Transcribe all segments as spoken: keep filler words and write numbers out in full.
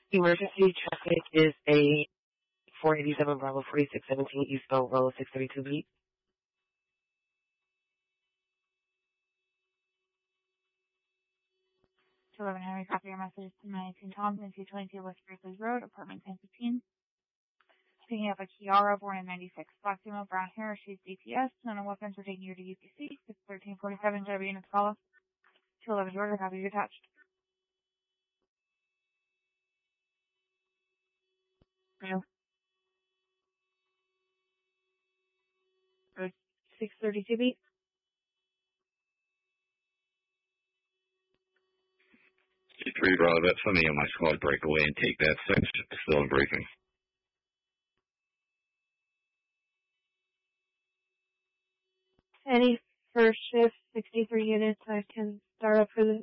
Emergency traffic is a four eighty-seven Bravo forty-six seventeen East Bell Road six thirty-two B. To eleven Henry, copy your message to nineteen Thompson, two twenty-two West Berkeley Road, apartment ten fifteen. Picking up a Kiara, born in ninety-six. Black female, brown hair, she's D P S. None of weapons are taking her to U P C. six thirteen forty-seven, J B units call. two eleven Georgia, copy attached. No. Road six thirty-two B. three Bravo, that's somebody on my squad break away and take that section. Still in briefing. Any first shift, sixty-three units, I can start up for the,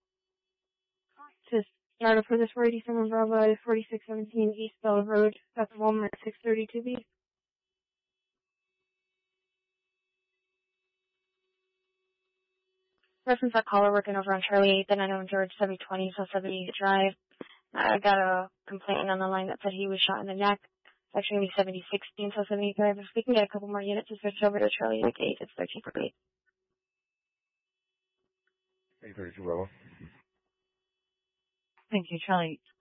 to start up for this four eighty-seven Bravo forty-six seventeen East Bell Road, that's Walmart six thirty-two B. Reference that caller working over on Charlie eight, then I know George seven twenty, so seventy Drive. I got a complaint on the line that said he was shot in the neck. It's actually going to be seventy sixteen, so seventy Drive. If we can get a couple more units to switch over to Charlie eight, it's thirteen for eight. eight thirty-two Bravo. Thank you, Charlie.